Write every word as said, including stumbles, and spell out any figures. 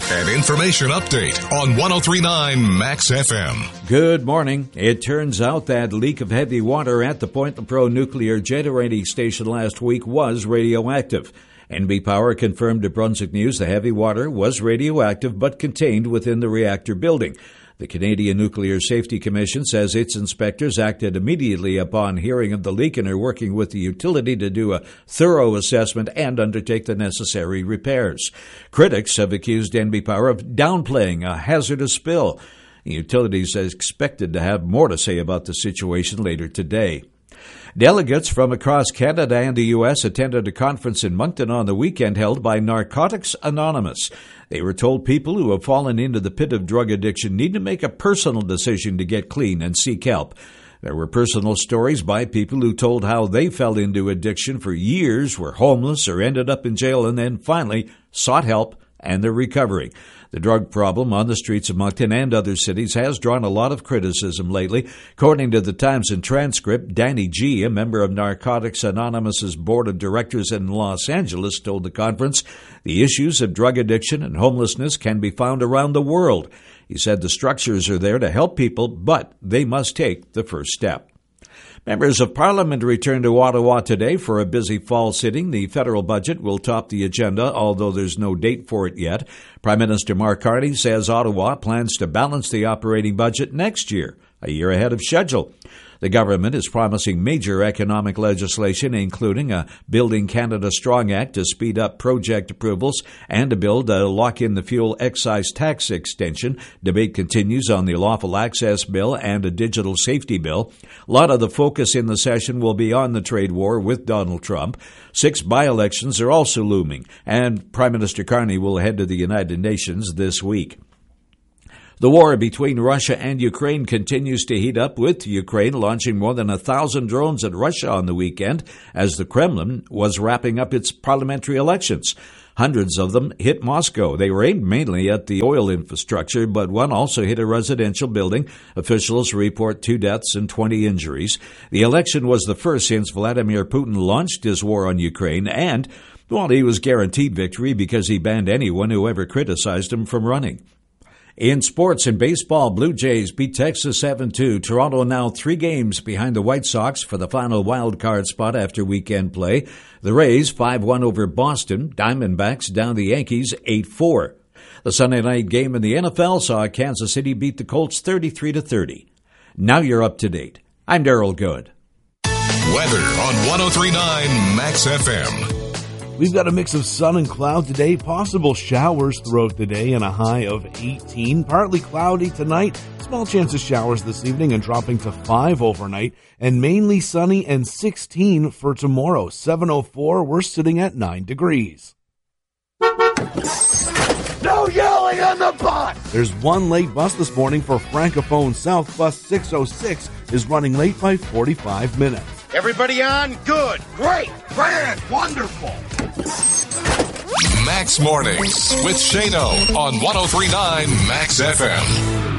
An information update on one oh three point nine Max F M. Good morning. It turns out that leak of heavy water at the Point Lepreau nuclear generating station last week was radioactive. N B Power confirmed to Brunswick News the heavy water was radioactive but contained within the reactor building. The Canadian Nuclear Safety Commission says its inspectors acted immediately upon hearing of the leak and are working with the utility to do a thorough assessment and undertake the necessary repairs. Critics have accused N B Power of downplaying a hazardous spill. The utility is expected to have more to say about the situation later today. Delegates from across Canada and the U S attended a conference in Moncton on the weekend held by Narcotics Anonymous. They were told people who have fallen into the pit of drug addiction need to make a personal decision to get clean and seek help. There were personal stories by people who told how they fell into addiction for years, were homeless, or ended up in jail, and then finally sought help and they're recovering. The drug problem on the streets of Moncton and other cities has drawn a lot of criticism lately. According to the Times and Transcript, Danny G., a member of Narcotics Anonymous's board of directors in Los Angeles, told the conference the issues of drug addiction and homelessness can be found around the world. He said the structures are there to help people, but they must take the first step. Members of Parliament return to Ottawa today for a busy fall sitting. The federal budget will top the agenda, although there's no date for it yet. Prime Minister Mark Carney says Ottawa plans to balance the operating budget next year, a year ahead of schedule. The government is promising major economic legislation, including a Building Canada Strong Act to speed up project approvals and a bill to lock in the fuel excise tax extension. Debate continues on the Lawful Access Bill and a digital safety bill. A lot of the focus in the session will be on the trade war with Donald Trump. Six by-elections are also looming, and Prime Minister Carney will head to the United Nations this week. The war between Russia and Ukraine continues to heat up, with Ukraine launching more than a thousand drones at Russia on the weekend as the Kremlin was wrapping up its parliamentary elections. Hundreds of them hit Moscow. They were aimed mainly at the oil infrastructure, but one also hit a residential building. Officials report two deaths and twenty injuries. The election was the first since Vladimir Putin launched his war on Ukraine, and, well, he was guaranteed victory because he banned anyone who ever criticized him from running. In sports and baseball, Blue Jays beat Texas seven two. Toronto now three games behind the White Sox for the final wild card spot after weekend play. The Rays five one over Boston. Diamondbacks down the Yankees eight four. The Sunday night game in the N F L saw Kansas City beat the Colts thirty-three to thirty. Now you're up to date. I'm Darryl Good. Weather on one oh three point nine Max F M. We've got a mix of sun and cloud today, possible showers throughout the day and a high of eighteen. Partly cloudy tonight, small chance of showers this evening and dropping to five overnight, and mainly sunny and sixteen for tomorrow. seven oh four, we're sitting at nine degrees. No yelling on the bus! There's one late bus this morning for Francophone South. Bus six oh six is running late by forty-five minutes. Everybody on? Good. Great. Grand. Wonderful. Max Mornings with Shano on one oh three point nine Max F M.